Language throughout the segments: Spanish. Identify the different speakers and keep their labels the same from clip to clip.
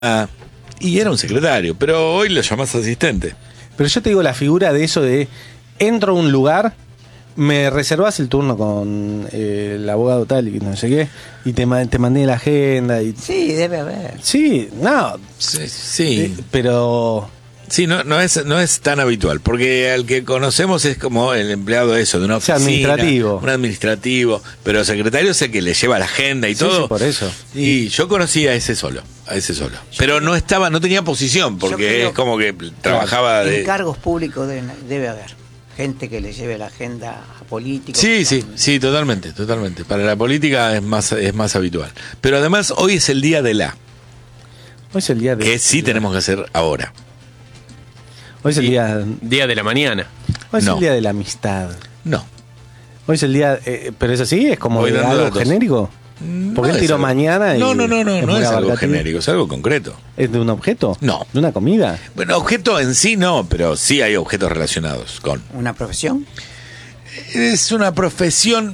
Speaker 1: y era un secretario, pero hoy lo llamás asistente.
Speaker 2: Pero yo te digo la figura de eso de entro a un lugar, me reservás el turno con el abogado tal y no sé qué, y te mandé la agenda. Y...
Speaker 3: Sí, debe haber.
Speaker 2: Sí, no.
Speaker 1: Sí.
Speaker 2: Pero...
Speaker 1: Sí, no es tan habitual, porque al que conocemos es como el empleado de eso, de una oficina.
Speaker 2: Administrativo.
Speaker 1: Un administrativo, pero secretario es el que le lleva la agenda y todo.
Speaker 2: Sí, por eso.
Speaker 1: Y yo conocí a ese solo. Pero no tenía posición, porque es como que trabajaba de...
Speaker 3: Encargos públicos debe haber. Gente que le lleve la agenda a políticos.
Speaker 1: Sí, totalmente. Para la política es más habitual. Pero además hoy es el día de la...
Speaker 2: Hoy es el día de...
Speaker 1: Que sí tenemos que hacer ahora.
Speaker 2: Hoy es el
Speaker 4: día de la mañana.
Speaker 2: Hoy es el día de la amistad.
Speaker 1: No.
Speaker 2: Hoy es el día... pero es así, es como de algo
Speaker 1: datos.
Speaker 2: Genérico. ¿Por qué tiro mañana?
Speaker 1: No es algo genérico, es algo concreto.
Speaker 2: ¿Es de un objeto?
Speaker 1: No.
Speaker 2: ¿De una comida?
Speaker 1: Bueno, objeto en sí no, pero sí hay objetos relacionados con...
Speaker 3: ¿Una profesión?
Speaker 1: Es una profesión...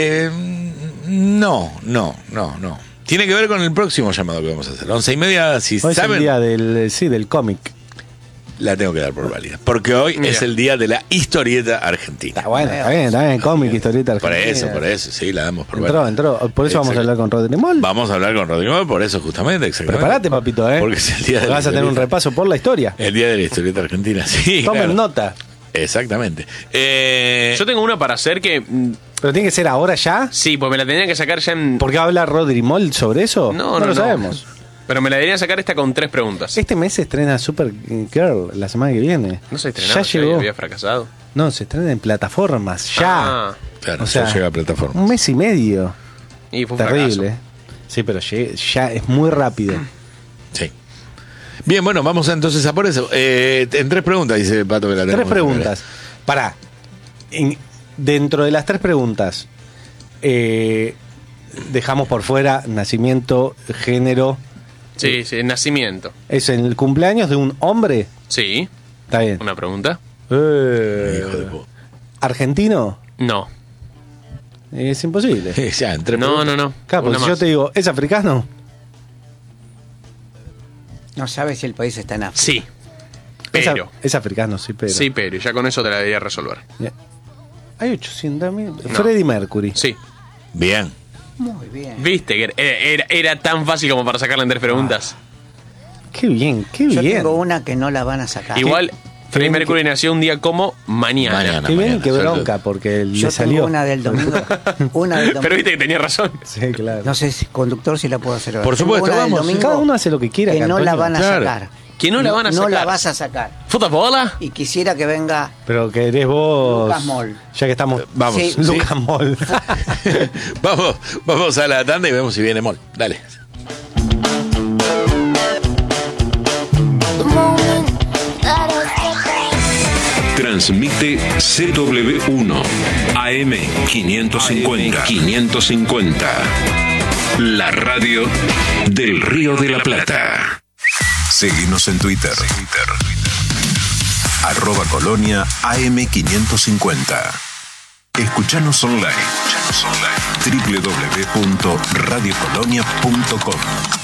Speaker 1: No. Tiene que ver con el próximo llamado que vamos a hacer. 11:30, si
Speaker 2: hoy
Speaker 1: saben...
Speaker 2: es el día del cómic.
Speaker 1: La tengo que dar por válida. Porque hoy es el día de la historieta argentina.
Speaker 2: Está bien, cómic, historieta argentina.
Speaker 1: Por eso, sí, la damos por válida.
Speaker 2: Entró. Por eso vamos a hablar con Rodri Moll.
Speaker 1: Vamos a hablar con Rodri Moll, por eso justamente, exactamente.
Speaker 2: Prepárate, papito,
Speaker 1: Porque es el día de
Speaker 2: vas a tener un repaso por la historia.
Speaker 1: El día de la historieta argentina, sí.
Speaker 2: Tomen nota.
Speaker 1: Exactamente.
Speaker 4: Yo tengo una para hacer que...
Speaker 2: ¿Pero tiene que ser ahora ya?
Speaker 4: Sí, pues me la tenía que sacar ya en...
Speaker 2: ¿Por qué habla Rodri Moll sobre eso?
Speaker 4: No
Speaker 2: lo sabemos.
Speaker 4: Pero me la debería sacar esta con 3 preguntas.
Speaker 2: Este mes se estrena Supergirl la semana que viene.
Speaker 4: ¿No se estrenaba?
Speaker 2: Ya llegó.
Speaker 4: ¿Había fracasado?
Speaker 2: No, se estrena en plataformas, ya.
Speaker 1: Claro,
Speaker 2: o sea,
Speaker 1: ya llega a plataformas.
Speaker 2: Un mes y medio.
Speaker 4: Y fue un
Speaker 2: terrible.
Speaker 4: fracaso.
Speaker 2: Sí, pero ya es muy rápido.
Speaker 1: Sí. Bien, bueno, vamos entonces a por eso. En 3 preguntas, dice Pato que la tenemos.
Speaker 2: 3 preguntas. Pará. Dentro de las 3 preguntas, dejamos por fuera nacimiento, género.
Speaker 4: Sí, nacimiento.
Speaker 2: ¿Es en el cumpleaños de un hombre?
Speaker 4: Sí.
Speaker 2: Está bien.
Speaker 4: ¿Una pregunta?
Speaker 1: Hijo de puta.
Speaker 2: ¿Argentino?
Speaker 4: No.
Speaker 2: Es imposible.
Speaker 1: Ya, en 3
Speaker 4: No.
Speaker 2: Claro,
Speaker 4: Una
Speaker 2: si yo
Speaker 4: más.
Speaker 2: te digo, ¿es africano?
Speaker 3: No sabes si el país está en África.
Speaker 4: Sí. Pero.
Speaker 2: Es africano, sí, pero.
Speaker 4: Sí, pero. Ya con eso te la debería resolver.
Speaker 2: Hay 800.000. Freddie Mercury.
Speaker 4: Sí.
Speaker 1: Bien.
Speaker 3: Muy bien.
Speaker 4: Viste que era tan fácil como para sacarla en 3 preguntas.
Speaker 2: Qué bien.
Speaker 3: Yo tengo una que no la van a sacar.
Speaker 4: Igual, Freddie Mercury nació un día como mañana.
Speaker 2: Qué bien, qué bronca, porque
Speaker 3: Yo
Speaker 2: le salió.
Speaker 3: tengo una del domingo.
Speaker 4: Pero viste que tenía razón.
Speaker 2: Sí, claro.
Speaker 3: No sé, conductor, si la puedo hacer ahora.
Speaker 1: Por supuesto,
Speaker 3: Tengo una del
Speaker 1: vamos.
Speaker 3: domingo
Speaker 2: Cada uno hace lo que quiera.
Speaker 3: que no
Speaker 2: Antonio.
Speaker 3: la van a
Speaker 1: Claro.
Speaker 3: sacar.
Speaker 4: Que no la van a sacar.
Speaker 3: No la vas a sacar.
Speaker 4: ¿Fútbol?
Speaker 3: Y quisiera que venga
Speaker 2: Pero querés vos.
Speaker 3: Lucas Moll.
Speaker 2: Ya que estamos.
Speaker 1: Vamos.
Speaker 3: Sí.
Speaker 1: ¿sí?
Speaker 2: Lucas Moll.
Speaker 1: Vamos a la tanda y vemos si viene Moll. Dale.
Speaker 5: Transmite CW1 AM 550. La radio del Río de la Plata. Seguinos en Twitter. @Colonia AM550. Escuchanos online. www.radiocolonia.com.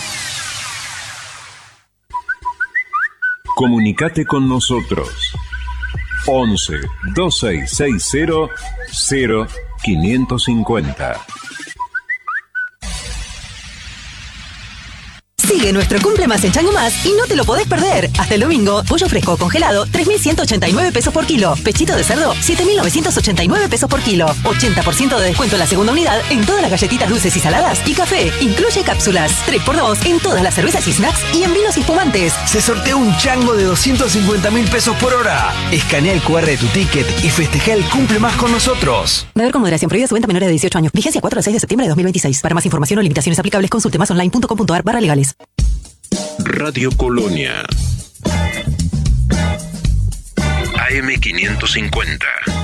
Speaker 5: Comunicate con nosotros. 11 2660 0550.
Speaker 6: Sigue nuestro Cumple Más en Chango Más y no te lo podés perder. Hasta el domingo, pollo fresco congelado, 3.189 pesos por kilo. Pechito de cerdo, 7.989 pesos por kilo. 80% de descuento en la segunda unidad en todas las galletitas dulces y saladas y café. Incluye cápsulas. 3x2 en todas las cervezas y snacks y en vinos y espumantes.
Speaker 7: Se sortea un chango de 250.000 pesos por hora. Escanea el QR de tu ticket y festeja el Cumple Más con nosotros.
Speaker 6: Beber con moderación. Prohibida su venta a menores de 18 años. Vigencia 4 al 6 de septiembre de 2026. Para más información o limitaciones aplicables, consulte masonline.com.ar/legales.
Speaker 5: Radio Colonia AM550.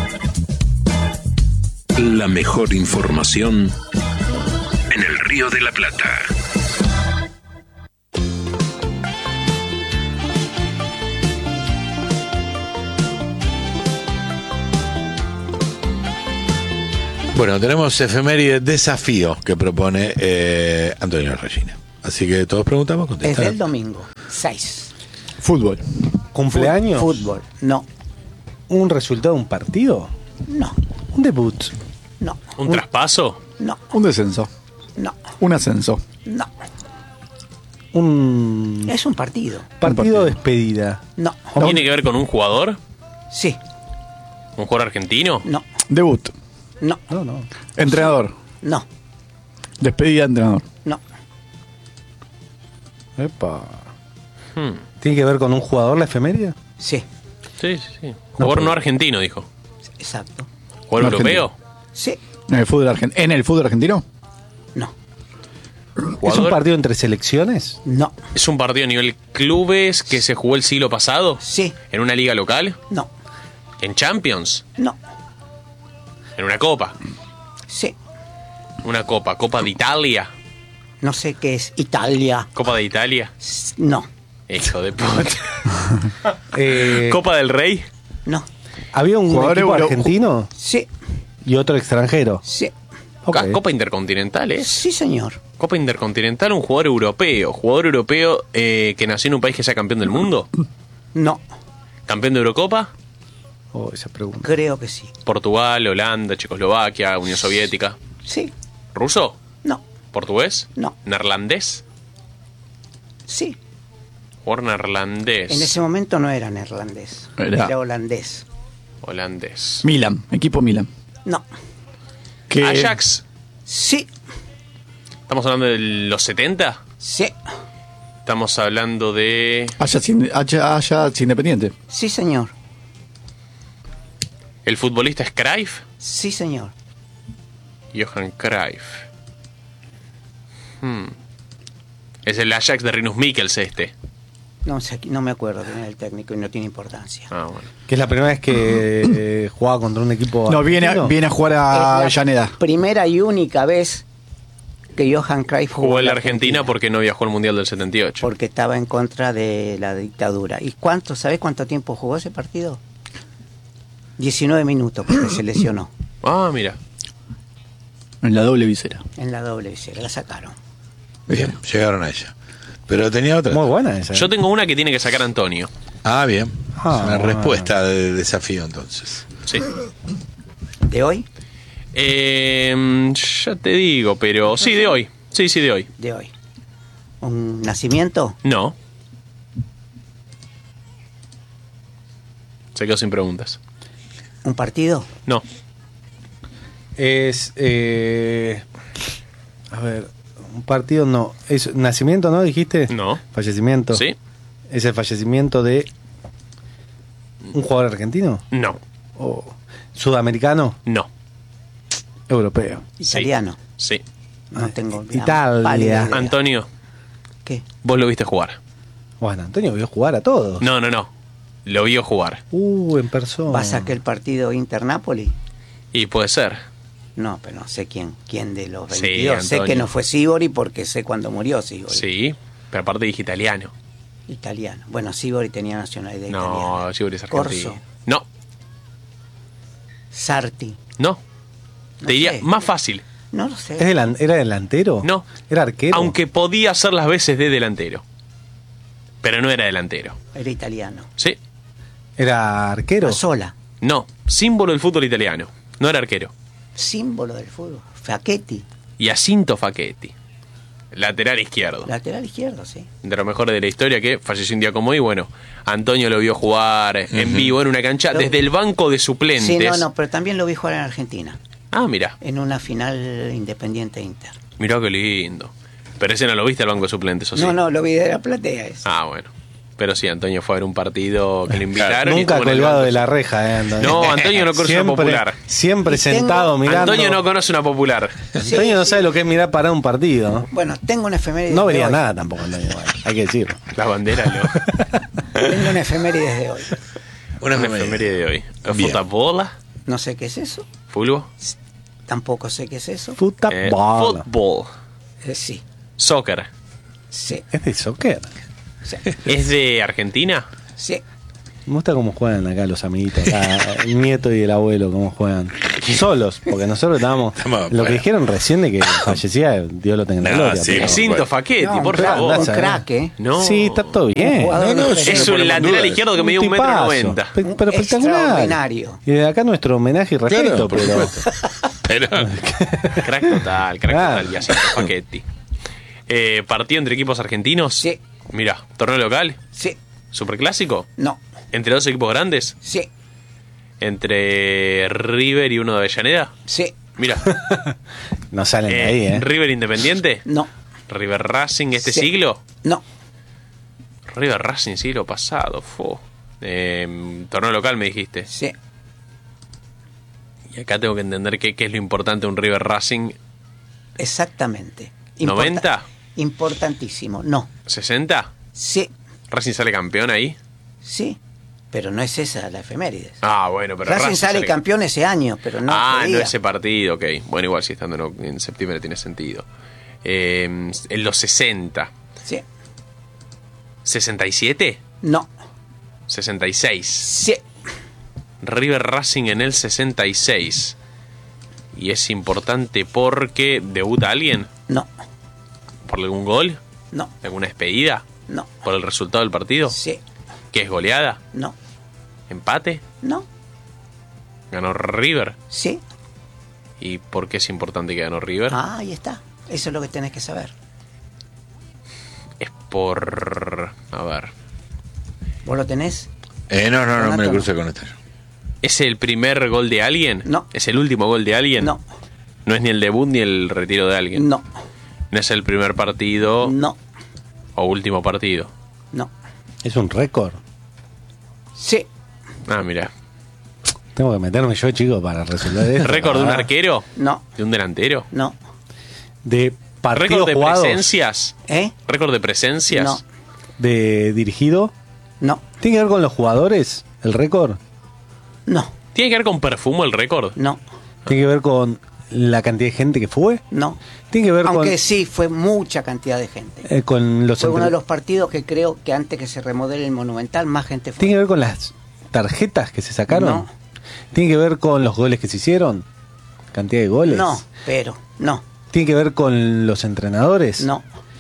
Speaker 5: La mejor información en el Río de la Plata.
Speaker 1: Bueno, tenemos efeméride desafío que propone Antonio Regina. Así que todos preguntamos,
Speaker 3: Es
Speaker 1: contestar.
Speaker 3: del domingo, 6.
Speaker 8: Fútbol.
Speaker 2: ¿Cumpleaños?
Speaker 3: Fútbol. No,
Speaker 2: ¿Un resultado de un partido?
Speaker 3: no,
Speaker 2: ¿Un debut?
Speaker 3: no,
Speaker 4: ¿Un traspaso?
Speaker 3: no,
Speaker 8: Un descenso.
Speaker 3: no,
Speaker 8: Un ascenso.
Speaker 3: no.
Speaker 2: ¿Un
Speaker 3: Es un partido.
Speaker 2: partido de despedida?
Speaker 3: No,
Speaker 4: ¿Tiene que ver con un jugador?
Speaker 3: sí,
Speaker 4: ¿Un jugador argentino?
Speaker 3: no,
Speaker 8: Debut.
Speaker 3: no,
Speaker 2: No, no.
Speaker 8: Entrenador.
Speaker 3: no,
Speaker 8: Despedida de entrenador.
Speaker 3: no.
Speaker 2: Epa.
Speaker 4: Hmm.
Speaker 2: ¿Tiene que ver con un jugador la efeméride?
Speaker 3: Sí,
Speaker 4: Sí, sí, sí. Jugador no argentino, dijo.
Speaker 3: exacto.
Speaker 4: ¿Jugador
Speaker 8: No
Speaker 4: europeo?
Speaker 3: Sí,
Speaker 8: ¿En el fútbol argentino?
Speaker 3: no,
Speaker 2: ¿Es un
Speaker 4: ¿Jugador?
Speaker 2: partido entre selecciones?
Speaker 3: no,
Speaker 4: ¿Es un partido a nivel clubes que se jugó el siglo pasado?
Speaker 3: sí,
Speaker 4: ¿En una liga local?
Speaker 3: no,
Speaker 4: ¿En Champions?
Speaker 3: no,
Speaker 4: ¿En una copa?
Speaker 3: sí.
Speaker 4: ¿Una copa? ¿Copa de Italia?
Speaker 3: No sé qué es Italia.
Speaker 4: ¿Copa de Italia?
Speaker 3: No,
Speaker 4: Hijo de puta.
Speaker 2: Eh,
Speaker 4: ¿Copa del Rey?
Speaker 3: no,
Speaker 2: ¿Había un
Speaker 8: Jugador
Speaker 2: equipo
Speaker 8: euro-
Speaker 2: argentino
Speaker 3: sí,
Speaker 2: y otro extranjero?
Speaker 3: sí,
Speaker 2: Ok.
Speaker 4: ¿Copa Intercontinental es?
Speaker 3: sí, señor.
Speaker 4: Copa Intercontinental, un jugador europeo. ¿Jugador europeo que nació en un país que sea campeón del mundo?
Speaker 3: No,
Speaker 4: ¿Campeón de Eurocopa?
Speaker 2: Oh, esa pregunta.
Speaker 3: creo que sí.
Speaker 4: Portugal, Holanda, Checoslovaquia, Unión Soviética.
Speaker 3: Sí,
Speaker 4: ¿Ruso?
Speaker 3: no,
Speaker 4: ¿Portugués?
Speaker 3: No.
Speaker 4: ¿Neerlandés?
Speaker 3: sí.
Speaker 4: ¿Jugador neerlandés?
Speaker 3: En ese momento no era neerlandés,
Speaker 8: Era-
Speaker 3: era holandés.
Speaker 4: Holandés.
Speaker 8: Milan. Equipo Milan.
Speaker 3: No,
Speaker 8: Que
Speaker 4: ¿Ajax?
Speaker 3: sí,
Speaker 4: ¿Estamos hablando de los 70?
Speaker 3: sí,
Speaker 4: Estamos hablando de...
Speaker 8: Ajax Independiente.
Speaker 3: sí, señor.
Speaker 4: ¿El futbolista es Cruyff?
Speaker 3: Sí, señor.
Speaker 4: Johan Cruyff. Es el Ajax de Rinus Michels este.
Speaker 3: No sé, no me acuerdo quién era el técnico y no tiene importancia.
Speaker 4: Ah, bueno.
Speaker 2: Que es la primera vez que jugaba contra un equipo
Speaker 8: No,
Speaker 2: argentino.
Speaker 8: viene a jugar
Speaker 3: Es
Speaker 8: a
Speaker 3: la
Speaker 8: Avellaneda.
Speaker 3: primera y única vez que Johan Cruyff
Speaker 4: Jugó en la Argentina porque no viajó al Mundial del 78.
Speaker 3: porque estaba en contra de la dictadura. ¿Y sabés cuánto tiempo jugó ese partido? 19 minutos porque se lesionó
Speaker 4: Ah, mira.
Speaker 8: En la doble visera.
Speaker 3: en la doble visera, la sacaron.
Speaker 1: Bien, llegaron a ella. Pero tenía otra.
Speaker 2: Muy buena esa.
Speaker 4: Yo tengo una que tiene que sacar Antonio.
Speaker 1: Ah, bien.
Speaker 2: Ah,
Speaker 1: Es una
Speaker 2: bueno.
Speaker 1: respuesta de desafío entonces.
Speaker 4: Sí.
Speaker 3: ¿De hoy?
Speaker 4: Ya te digo, pero... Sí, de hoy. Sí, de hoy.
Speaker 3: De hoy. ¿Un nacimiento?
Speaker 4: No. Se quedó sin preguntas.
Speaker 3: ¿Un partido?
Speaker 4: No.
Speaker 2: Es. A ver. Un partido no. ¿Es nacimiento, no? ¿Dijiste?
Speaker 4: No.
Speaker 2: Fallecimiento.
Speaker 4: ¿Sí?
Speaker 2: ¿Es el fallecimiento de un jugador argentino?
Speaker 4: No.
Speaker 2: ¿O sudamericano?
Speaker 4: No.
Speaker 2: Europeo.
Speaker 3: Italiano.
Speaker 4: Sí.
Speaker 3: No tengo la
Speaker 2: Italia.
Speaker 3: pálida idea.
Speaker 4: Antonio,
Speaker 3: ¿Qué?
Speaker 4: vos lo viste jugar.
Speaker 2: Bueno, Antonio vio jugar a todos.
Speaker 4: No. Lo vio jugar.
Speaker 2: En persona.
Speaker 3: ¿Vas a aquel partido Inter-Napoli?
Speaker 4: Y puede ser.
Speaker 3: No, pero no sé quién de los
Speaker 4: Sí,
Speaker 3: 22. Sé
Speaker 4: Antonio.
Speaker 3: que no fue Sivori porque sé cuándo murió Sivori.
Speaker 4: Sí. Pero aparte dije italiano.
Speaker 3: Italiano. Bueno, Sivori tenía nacionalidad
Speaker 4: No,
Speaker 3: italiana.
Speaker 4: Sivori es argentino.
Speaker 3: Corso,
Speaker 4: No.
Speaker 3: Sarti.
Speaker 4: No.
Speaker 3: No
Speaker 4: Te diría
Speaker 3: sé.
Speaker 4: más fácil.
Speaker 3: No lo sé.
Speaker 2: ¿Era delantero?
Speaker 4: No.
Speaker 2: ¿Era arquero?
Speaker 4: Aunque podía hacer las veces de delantero. Pero no era delantero.
Speaker 3: Era italiano.
Speaker 4: Sí.
Speaker 2: ¿Era arquero?
Speaker 3: Sola.
Speaker 4: No. Símbolo del fútbol italiano. No era arquero.
Speaker 3: Símbolo del fútbol. Facchetti.
Speaker 4: Jacinto Facchetti. Lateral izquierdo.
Speaker 3: Lateral izquierdo, sí.
Speaker 4: De lo mejor de la historia, que falleció un día como hoy. Bueno, Antonio lo vio jugar en vivo en una cancha
Speaker 3: Lo-
Speaker 4: desde el banco de suplentes.
Speaker 3: Sí, no, pero también lo vi jugar en Argentina.
Speaker 4: Ah, mira.
Speaker 3: En una final Independiente Inter.
Speaker 4: Mirá qué lindo. Pero ese no lo viste al banco de suplentes, ¿o sí?
Speaker 3: No, lo vi de la platea ese.
Speaker 4: Ah, bueno. Pero sí, Antonio fue a ver un partido que le invitaron. y
Speaker 2: Nunca
Speaker 4: estuvo en el
Speaker 2: colgado
Speaker 4: banco.
Speaker 2: de la reja, Antonio.
Speaker 4: No, Antonio no conoce una popular.
Speaker 2: Siempre
Speaker 3: Y tengo-
Speaker 2: sentado mirando.
Speaker 4: Antonio no conoce una popular.
Speaker 2: Antonio no sabe lo que es mirar para un partido. ¿no?
Speaker 3: Bueno, tengo una efeméride.
Speaker 2: No
Speaker 3: de
Speaker 2: vería
Speaker 3: hoy.
Speaker 2: nada tampoco, Antonio. Bueno, hay que decirlo.
Speaker 4: Las banderas, no.
Speaker 3: Tengo una efeméride de hoy.
Speaker 1: Una
Speaker 4: Una
Speaker 1: efeméride.
Speaker 4: efeméride de hoy.
Speaker 1: Bien.
Speaker 4: ¿Fútbol?
Speaker 3: No sé qué es eso.
Speaker 4: ¿Fútbol?
Speaker 3: Tampoco sé qué es eso.
Speaker 2: Fútbol.
Speaker 4: Fútbol.
Speaker 3: Sí,
Speaker 4: Soccer.
Speaker 3: sí,
Speaker 2: Es de soccer.
Speaker 3: sí,
Speaker 4: ¿Es de Argentina?
Speaker 3: sí.
Speaker 2: Me gusta cómo juegan acá los amiguitos. Acá, el nieto y el abuelo, cómo juegan. solos, porque nosotros estábamos. Lo que
Speaker 1: bueno.
Speaker 2: dijeron recién de que fallecía, Dios lo tenga en la
Speaker 1: No,
Speaker 2: gloria.
Speaker 1: sí,
Speaker 2: pero-
Speaker 4: Jacinto
Speaker 1: bueno.
Speaker 4: Facchetti,
Speaker 3: No,
Speaker 4: por
Speaker 3: un crack,
Speaker 4: favor.
Speaker 3: un crack, ¿eh?
Speaker 4: No.
Speaker 2: Sí, está todo bien.
Speaker 3: jugador
Speaker 1: No,
Speaker 3: diferente.
Speaker 4: Es un
Speaker 1: ponemos
Speaker 4: lateral
Speaker 1: dudas.
Speaker 4: izquierdo que me dio
Speaker 2: Un tipazo.
Speaker 4: 1,90 m.
Speaker 2: Pero espectacular.
Speaker 3: Extraordinario.
Speaker 2: Y de acá nuestro homenaje y respeto,
Speaker 1: Claro, por
Speaker 2: pero.
Speaker 1: supuesto. Pero
Speaker 4: Crack total,
Speaker 2: Claro.
Speaker 4: Jacinto Facchetti. Partido entre equipos argentinos.
Speaker 3: Sí.
Speaker 4: Mira, torneo local,
Speaker 3: Sí,
Speaker 4: superclásico,
Speaker 3: no,
Speaker 4: entre dos equipos grandes,
Speaker 3: sí,
Speaker 4: entre River y uno de Avellaneda.
Speaker 3: sí,
Speaker 4: Mira,
Speaker 2: No salen de ahí, ¿eh?
Speaker 4: River Independiente,
Speaker 3: no,
Speaker 4: River Racing este
Speaker 3: Sí.
Speaker 4: siglo,
Speaker 3: no,
Speaker 4: River Racing siglo pasado, torneo local me dijiste.
Speaker 3: sí.
Speaker 4: Y acá tengo que entender qué es lo importante de un River Racing.
Speaker 3: Exactamente.
Speaker 4: 90,
Speaker 3: Importantísimo. No.
Speaker 4: 60,
Speaker 3: Sí,
Speaker 4: Racing sale campeón ahí.
Speaker 3: sí. Pero no es esa la efemérides.
Speaker 4: Ah, bueno, pero
Speaker 3: Racing sale campeón ese año, pero no.
Speaker 4: Ah,
Speaker 3: ese
Speaker 4: no
Speaker 3: día.
Speaker 4: ese partido, ok. Bueno, igual si estando en septiembre tiene sentido. En los 60.
Speaker 3: Sí.
Speaker 4: ¿67?
Speaker 3: No.
Speaker 4: 66.
Speaker 3: Sí.
Speaker 4: River Racing en el 66. Y es importante porque debuta alguien.
Speaker 3: No.
Speaker 4: ¿Por algún gol?
Speaker 3: No.
Speaker 4: ¿Alguna despedida?
Speaker 3: No.
Speaker 4: ¿Por el resultado del partido?
Speaker 3: Sí.
Speaker 4: ¿Qué es goleada?
Speaker 3: No.
Speaker 4: ¿Empate?
Speaker 3: No.
Speaker 4: ¿Ganó River?
Speaker 3: Sí.
Speaker 4: ¿Y por qué es importante que ganó River?
Speaker 3: Ah, ahí está. Eso es lo que tenés que saber.
Speaker 4: Es por... A ver.
Speaker 3: ¿Vos lo tenés?
Speaker 1: no me
Speaker 3: Donato,
Speaker 1: lo
Speaker 3: no.
Speaker 1: cruce con esta.
Speaker 4: ¿Es el primer gol de alguien?
Speaker 3: No.
Speaker 4: ¿Es el último gol de alguien?
Speaker 3: No.
Speaker 4: ¿No es ni el debut ni el retiro de alguien?
Speaker 3: No.
Speaker 4: ¿No es el primer partido
Speaker 3: No.
Speaker 4: o último partido?
Speaker 3: No.
Speaker 2: Es un récord.
Speaker 3: Sí.
Speaker 4: Ah, mira.
Speaker 2: Tengo que meterme yo, chico, para resolver esto.
Speaker 4: ¿Récord de un
Speaker 2: Ah,
Speaker 4: arquero?
Speaker 3: No.
Speaker 4: ¿De un delantero?
Speaker 3: No.
Speaker 2: De
Speaker 4: ¿Récord
Speaker 2: partidos
Speaker 4: de
Speaker 2: jugados.
Speaker 4: presencias?
Speaker 3: ¿Eh?
Speaker 4: ¿Récord de presencias?
Speaker 3: No.
Speaker 2: De dirigido.
Speaker 3: No.
Speaker 2: ¿Tiene que ver con los jugadores? ¿El récord?
Speaker 3: No.
Speaker 4: ¿Tiene que ver con perfumo el récord?
Speaker 3: No.
Speaker 2: ¿Tiene que ver con la cantidad de gente que fue?
Speaker 3: No.
Speaker 2: ¿Tiene que ver
Speaker 3: Aunque sí, fue mucha cantidad de gente.
Speaker 2: con los
Speaker 3: Fue uno
Speaker 2: entre-
Speaker 3: de los partidos que creo que antes que se remodele el Monumental, más gente fue.
Speaker 2: ¿Tiene que ver con las tarjetas que se sacaron?
Speaker 3: No.
Speaker 2: ¿Tiene que ver con los goles que se hicieron? ¿Cantidad de goles?
Speaker 3: No, pero no.
Speaker 2: ¿Tiene que ver con los entrenadores?
Speaker 3: No.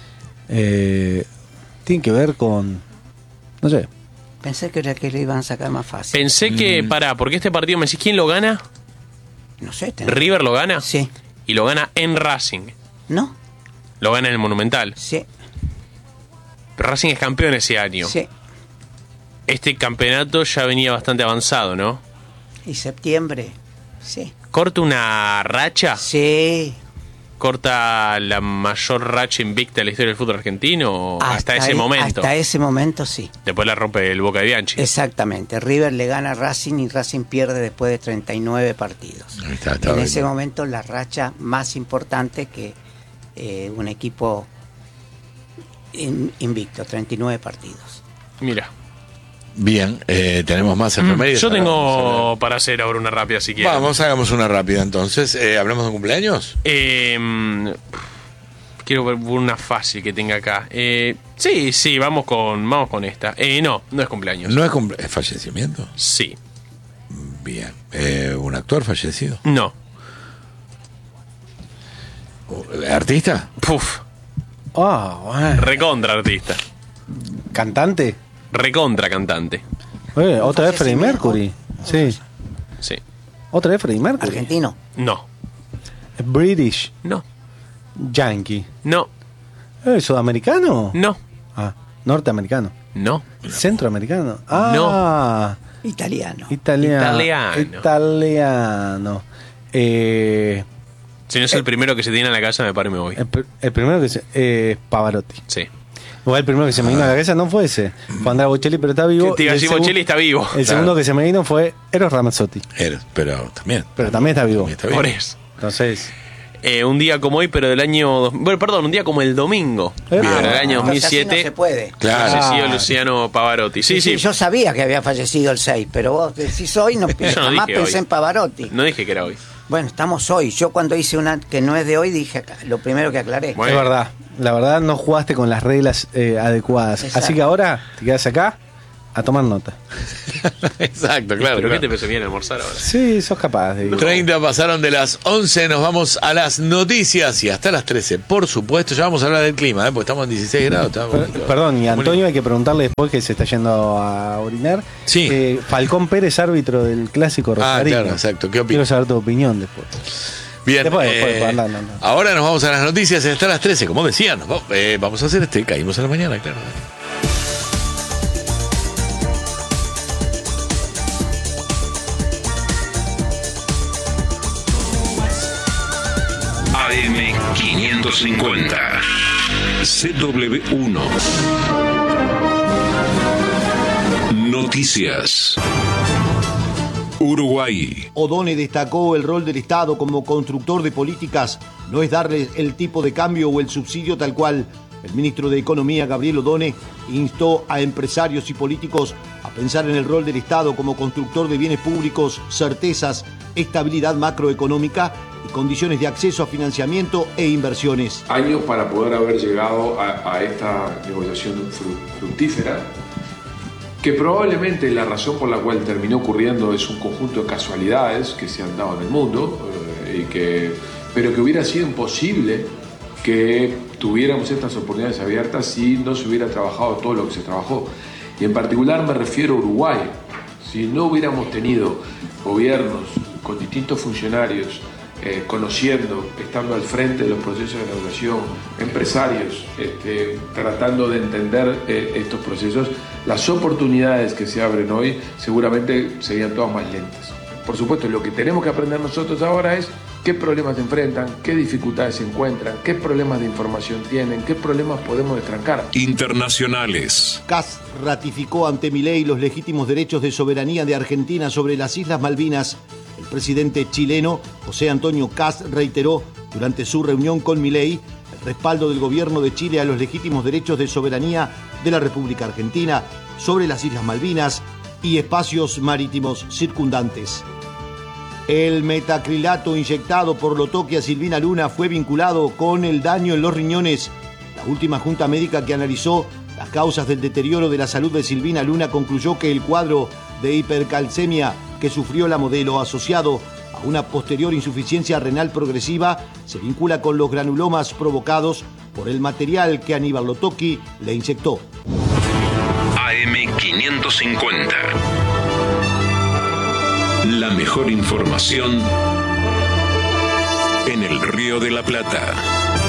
Speaker 2: ¿Tiene que ver con... no sé.
Speaker 3: Pensé que era que le iban a sacar más fácil.
Speaker 4: Pensé que, porque este partido me decís, ¿quién lo gana?
Speaker 3: No sé.
Speaker 4: ¿River lo gana?
Speaker 3: Sí.
Speaker 4: Y lo gana en Racing.
Speaker 3: No.
Speaker 4: Lo gana en el Monumental.
Speaker 3: Sí.
Speaker 4: Pero Racing es campeón ese año.
Speaker 3: Sí.
Speaker 4: Este campeonato ya venía bastante avanzado, ¿no?
Speaker 3: ¿Y septiembre? Sí.
Speaker 4: ¿Corta una racha?
Speaker 3: Sí.
Speaker 4: ¿Corta la mayor racha invicta de la historia del fútbol argentino? Hasta ese
Speaker 3: ahí-
Speaker 4: momento.
Speaker 3: Hasta ese momento sí.
Speaker 4: Después la rompe el Boca de Bianchi.
Speaker 3: Exactamente. River le gana a Racing y Racing pierde después de 39 partidos.
Speaker 1: Ahí está
Speaker 3: En
Speaker 1: bien.
Speaker 3: ese momento la racha más importante que un equipo invicto, 39 partidos.
Speaker 4: Mira.
Speaker 1: Bien, tenemos más enfermerías.
Speaker 4: Yo tengo para hacer ahora una rápida si quieren.
Speaker 1: Vamos, hagamos una rápida entonces. ¿Hablamos de cumpleaños?
Speaker 4: Quiero ver una fácil que tenga acá. Sí, vamos con esta. No es cumpleaños.
Speaker 1: ¿No es fallecimiento?
Speaker 4: Sí.
Speaker 1: Bien. ¿Un actor fallecido?
Speaker 4: No.
Speaker 1: ¿Artista?
Speaker 4: Puf.
Speaker 2: Bueno.
Speaker 4: Recontra artista.
Speaker 2: ¿Cantante?
Speaker 4: Recontra cantante.
Speaker 2: ¿Otra vez Freddie Mercury? Sí.
Speaker 4: Sí.
Speaker 2: ¿Otra vez Freddie Mercury?
Speaker 3: Argentino.
Speaker 4: No.
Speaker 2: British.
Speaker 4: No.
Speaker 2: Yankee.
Speaker 4: No.
Speaker 2: ¿Sudamericano?
Speaker 4: No.
Speaker 2: Ah, norteamericano.
Speaker 4: No.
Speaker 2: ¿Centroamericano? Ah,
Speaker 3: Italiano.
Speaker 2: italiano. Italiano.
Speaker 4: Si no es el primero que se tiene en la casa, me paro y me voy.
Speaker 2: El primero que se... Pavarotti.
Speaker 4: Sí.
Speaker 2: Igual el primero que se me vino a la cabeza no fue ese. Fue Andrea Bocelli, pero está vivo.
Speaker 4: Te
Speaker 2: Y
Speaker 4: iba a
Speaker 2: el
Speaker 4: decir, Bocelli está vivo.
Speaker 2: El segundo que se me vino fue Eros Ramazzotti.
Speaker 1: Pero también.
Speaker 2: Pero también está vivo.
Speaker 1: También está bien.
Speaker 4: Por eso.
Speaker 2: Entonces...
Speaker 4: Un día como hoy, pero del año... Bueno, perdón, un día como el domingo.
Speaker 2: Bien.
Speaker 4: Pero del año
Speaker 3: Entonces así
Speaker 4: 2007.
Speaker 3: no se puede.
Speaker 1: Claro.
Speaker 4: Falleció Luciano Pavarotti. Sí, sí.
Speaker 3: Yo sabía que había fallecido el 6, pero vos decís hoy, no,
Speaker 4: no
Speaker 3: jamás
Speaker 4: dije
Speaker 3: pensé
Speaker 4: hoy.
Speaker 3: en Pavarotti.
Speaker 4: No dije que era hoy.
Speaker 3: Bueno, estamos hoy. Yo cuando hice una que no es de hoy, dije acá, lo primero que aclaré.
Speaker 4: Bueno.
Speaker 2: Es verdad. La verdad no jugaste con las reglas adecuadas.
Speaker 3: Exacto.
Speaker 2: Así que ahora te quedas acá A tomar nota.
Speaker 1: Exacto, claro.
Speaker 4: ¿Pero
Speaker 1: claro.
Speaker 4: qué te pensó bien almorzar ahora?
Speaker 2: Sí, sos capaz de...
Speaker 1: 30 pasaron de las 11, nos vamos a las noticias y hasta las 13. Por supuesto, ya vamos a hablar del clima, porque estamos en 16 grados.
Speaker 2: Perdón, y a Antonio hay que preguntarle después que se está yendo a orinar.
Speaker 1: Sí.
Speaker 2: Falcón Pérez, árbitro del clásico Rosarino.
Speaker 1: Claro, exacto. ¿Qué opinas?
Speaker 2: Quiero saber tu opinión después.
Speaker 1: Bien,
Speaker 2: Después, hablar, no.
Speaker 1: ahora nos vamos a las noticias hasta las 13, como decían. Vamos a hacer caímos a la mañana, claro.
Speaker 5: AM550 CW1 Noticias. Uruguay.
Speaker 9: O'Donnell destacó el rol del Estado como constructor de políticas, no es darle el tipo de cambio o el subsidio tal cual. El ministro de Economía, Gabriel O'Donnell, instó a empresarios y políticos a pensar en el rol del Estado como constructor de bienes públicos, certezas, estabilidad macroeconómica y condiciones de acceso a financiamiento e inversiones.
Speaker 10: Años para poder haber llegado a esta negociación fructífera, que probablemente la razón por la cual terminó ocurriendo es un conjunto de casualidades que se han dado en el mundo, pero que hubiera sido imposible que tuviéramos estas oportunidades abiertas si no se hubiera trabajado todo lo que se trabajó. Y en particular me refiero a Uruguay. Si no hubiéramos tenido gobiernos con distintos funcionarios conociendo, estando al frente de los procesos de negociación, empresarios tratando de entender estos procesos, las oportunidades que se abren hoy seguramente serían todas más lentas. Por supuesto, lo que tenemos que aprender nosotros ahora es qué problemas se enfrentan, qué dificultades se encuentran, qué problemas de información tienen, qué problemas podemos destrancar.
Speaker 5: Internacionales.
Speaker 9: Kast ratificó ante Milei los legítimos derechos de soberanía de Argentina sobre las Islas Malvinas. El presidente chileno, José Antonio Kast, reiteró durante su reunión con Milei el respaldo del gobierno de Chile a los legítimos derechos de soberanía de la República Argentina sobre las Islas Malvinas y espacios marítimos circundantes. El metacrilato inyectado por Lotoque a Silvina Luna fue vinculado con el daño en los riñones. La última junta médica que analizó las causas del deterioro de la salud de Silvina Luna concluyó que el cuadro de hipercalcemia que sufrió la modelo asociado a una posterior insuficiencia renal progresiva se vincula con los granulomas provocados por el material que Aníbal Lotoque le inyectó.
Speaker 5: AM550. La mejor información en el Río de la Plata.